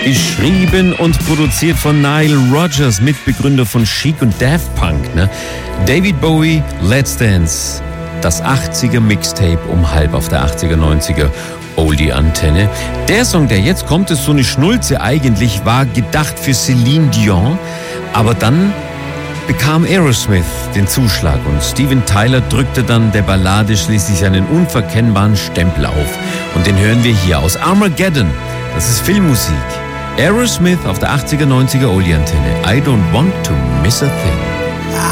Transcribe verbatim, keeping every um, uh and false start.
Geschrieben und produziert von Nile Rodgers, Mitbegründer von Chic und Daft Punk. Ne? David Bowie, Let's Dance. Das achtziger Mixtape um halb auf der achtziger, neunziger Oldie-Antenne. Der Song, der jetzt kommt, ist so eine Schnulze eigentlich, war gedacht für Celine Dion, aber dann bekam Aerosmith den Zuschlag und Steven Tyler drückte dann der Ballade schließlich einen unverkennbaren Stempel auf. Und den hören wir hier aus Armageddon. Das ist Filmmusik. Aerosmith auf der achtziger, neunziger Oldie-Antenne. I don't want to miss a thing.